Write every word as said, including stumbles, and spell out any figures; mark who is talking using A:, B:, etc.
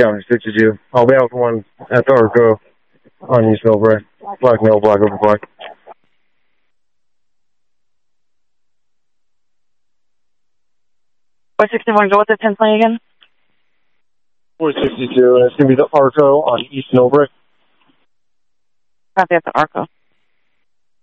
A: down to sixty-two. I'll be out for one at the Arco on East Millbrae. Black male, black over black.
B: four sixty-one, go with the ten plane again.
A: four sixty-two, and it's going to be the Arco on East Millbrae.
B: Copy at the Arco.